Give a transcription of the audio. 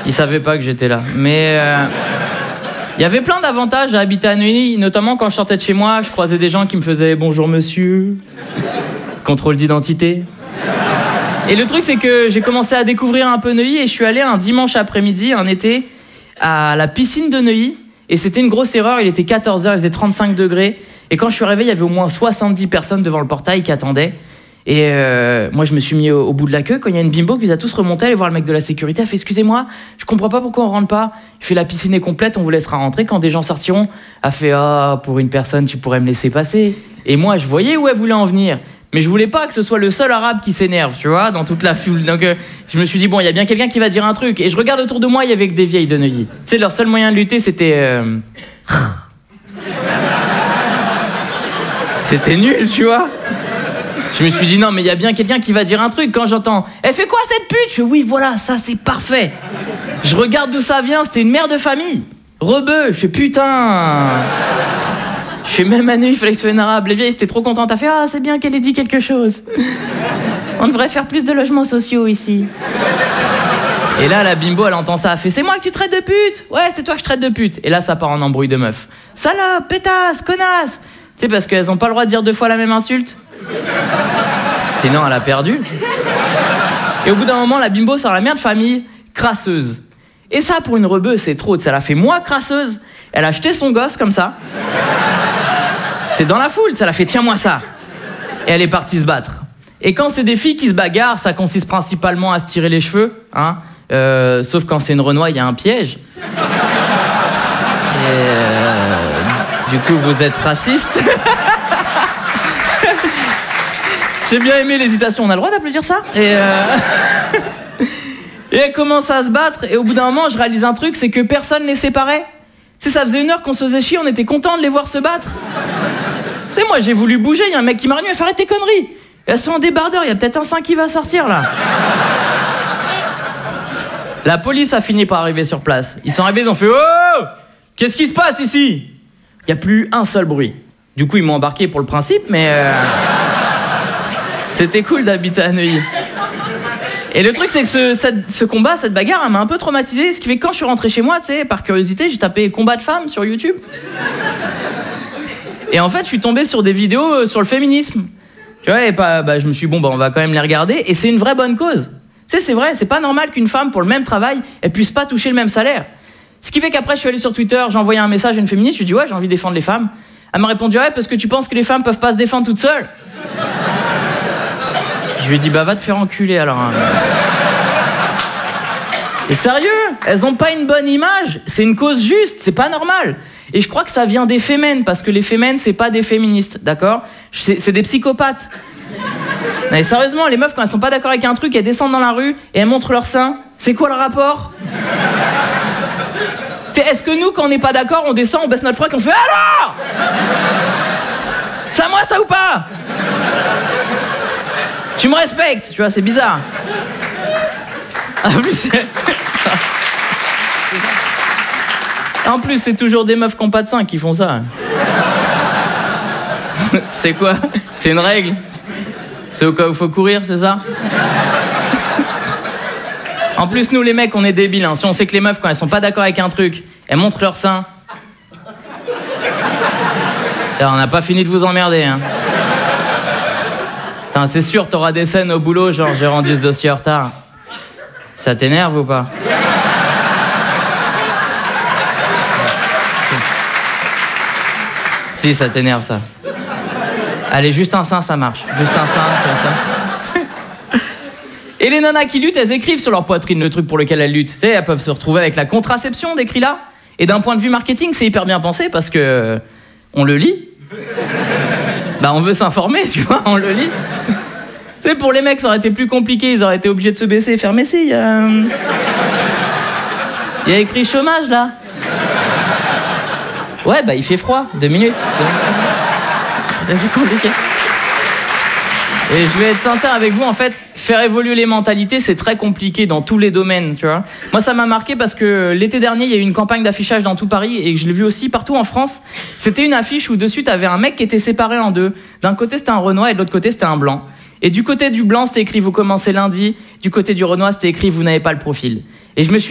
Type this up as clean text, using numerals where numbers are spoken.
Ils savaient pas que j'étais là. Mais il y avait plein d'avantages à habiter à Neuilly, notamment quand je sortais de chez moi, je croisais des gens qui me faisaient « Bonjour monsieur », contrôle d'identité. Et le truc, c'est que j'ai commencé à découvrir un peu Neuilly et je suis allé un dimanche après-midi, un été, à la piscine de Neuilly. Et c'était une grosse erreur, il était 14h, il faisait 35 degrés. Et quand je suis arrivé, il y avait au moins 70 personnes devant le portail qui attendaient. Et moi, je me suis mis au bout de la queue quand il y a une bimbo qui les a tous remontés, aller voir le mec de la sécurité, elle fait « Excusez-moi, je comprends pas pourquoi on rentre pas. » Il fait « La piscine est complète, on vous laissera rentrer. Quand des gens sortiront, elle fait « Ah, pour une personne, tu pourrais me laisser passer. » Et moi, je voyais où elle voulait en venir. Mais je voulais pas que ce soit le seul arabe qui s'énerve, tu vois, dans toute la foule. Donc je me suis dit, bon, il y a bien quelqu'un qui va dire un truc. Et je regarde autour de moi, il y avait que des vieilles de Neuilly. Tu sais, leur seul moyen de lutter, c'était... C'était nul, tu vois. Je me suis dit, non, mais il y a bien quelqu'un qui va dire un truc. Quand j'entends, elle fait quoi cette pute? Je fais, oui, voilà, ça, c'est parfait. Je regarde d'où ça vient, c'était une mère de famille. Rebeu, je fais, putain... Je fais même à Neuilly, il fallait que ce soit une arabe. Les vieilles, c'était trop contentes. T'as fait, ah, c'est bien qu'elle ait dit quelque chose. On devrait faire plus de logements sociaux ici. Et là, la bimbo, elle entend ça. Elle fait, c'est moi que tu traites de pute? Ouais, c'est toi que je traite de pute. Et là, ça part en embrouille de meufs. Salope, pétasse, connasse. Tu sais, parce qu'elles ont pas le droit de dire 2 fois la même insulte. Sinon, elle a perdu. Et au bout d'un moment, la bimbo sort la mère de famille, crasseuse. Et ça, pour une rebeu, c'est trop. Ça l'a fait moi, crasseuse. Elle a jeté son gosse comme ça. C'est dans la foule, ça l'a fait « Tiens-moi ça !» Et elle est partie se battre. Et quand c'est des filles qui se bagarrent, ça consiste principalement à se tirer les cheveux, hein, sauf quand c'est une Renoir, il y a un piège. Et du coup, vous êtes raciste. J'ai bien aimé l'hésitation, on a le droit d'applaudir ça? Et elle commence à se battre, et au bout d'un moment, je réalise un truc, c'est que personne les séparait. Tu sais, ça faisait 1 heure qu'on se faisait chier, on était contents de les voir se battre. Tu sais, moi, j'ai voulu bouger, il y a un mec qui m'a retenu, il fait « Arrête tes conneries !» Elles sont en débardeur, il y a peut-être un sein qui va sortir, là. La police a fini par arriver sur place. Ils sont arrivés, ils ont fait « Oh! Qu'est-ce qui se passe ici ?» Il n'y a plus un seul bruit. Du coup, ils m'ont embarqué pour le principe, mais... C'était cool d'habiter à Neuilly. Et le truc, c'est que ce combat, cette bagarre, elle m'a un peu traumatisé. Ce qui fait que quand je suis rentré chez moi, tu sais, par curiosité, j'ai tapé combat de femmes sur YouTube. Et en fait, je suis tombé sur des vidéos sur le féminisme. Tu vois, et je me suis dit, bon, on va quand même les regarder. Et c'est une vraie bonne cause. Tu sais, c'est vrai, c'est pas normal qu'une femme, pour le même travail, elle puisse pas toucher le même salaire. Ce qui fait qu'après, je suis allé sur Twitter, j'ai envoyé un message à une féministe, je lui ai dit, ouais, j'ai envie de défendre les femmes. Elle m'a répondu, ouais, parce que tu penses que les femmes peuvent pas se défendre toutes seules. Je lui ai dit, va te faire enculer alors. Hein. Et sérieux, elles ont pas une bonne image, c'est une cause juste, c'est pas normal. Et je crois que ça vient des fémènes, parce que les fémènes, c'est pas des féministes, d'accord? C'est des psychopathes. Mais sérieusement, les meufs, quand elles sont pas d'accord avec un truc, elles descendent dans la rue et elles montrent leur sein. C'est quoi le rapport? Est-ce que nous, quand on n'est pas d'accord, on descend, on baisse notre froc et on fait alors? C'est à moi ça ou pas? Tu me respectes, tu vois, c'est bizarre. En plus, c'est toujours des meufs qui n'ont pas de seins qui font ça. C'est quoi? C'est une règle? C'est au cas où il faut courir, c'est ça? En plus, nous, les mecs, on est débiles. Hein. Si on sait que les meufs, quand elles sont pas d'accord avec un truc, elles montrent leur sein. Alors, on n'a pas fini de vous emmerder, hein. Putain, c'est sûr, t'auras des scènes au boulot, genre j'ai rendu ce dossier en retard. Ça t'énerve ou pas? Si, ça t'énerve, ça. Allez, juste un sein, ça marche. Juste un sein, ça. Et les nanas qui luttent, elles écrivent sur leur poitrine le truc pour lequel elles luttent. Tu sais, elles peuvent se retrouver avec la contraception décrit là. Et d'un point de vue marketing, c'est hyper bien pensé parce que on le lit. On veut s'informer, tu vois, on le lit. Tu sais, pour les mecs, ça aurait été plus compliqué, ils auraient été obligés de se baisser et faire « Mais si, il y a écrit chômage, là. » Ouais, il fait froid, 2 minutes. C'est compliqué. Et je vais être sincère avec vous, en fait, faire évoluer les mentalités, c'est très compliqué dans tous les domaines, tu vois. Moi, ça m'a marqué parce que l'été dernier, il y a eu une campagne d'affichage dans tout Paris et je l'ai vu aussi partout en France. C'était une affiche où dessus, t'avais un mec qui était séparé en deux. D'un côté, c'était un Renoir et de l'autre côté, c'était un Blanc. Et du côté du Blanc, c'était écrit « Vous commencez lundi ». Du côté du Renoir, c'était écrit « Vous n'avez pas le profil ». Et je me suis